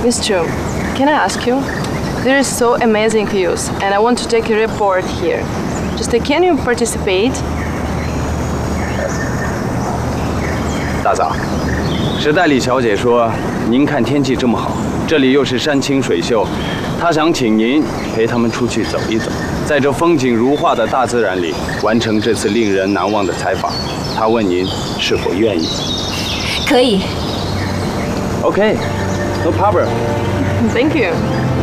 Miss Chu, can I ask you? There is so amazing views, and I want to take a report here. Just can you participate? 大嫂，时代里小姐说，您看天气这么好，这里又是山清水秀，她想请您陪他们出去走一走，在这风景如画的大自然里，完成这次令人难忘的采访。她问您是否愿意？ 可以。 Okay, no problem. Thank you.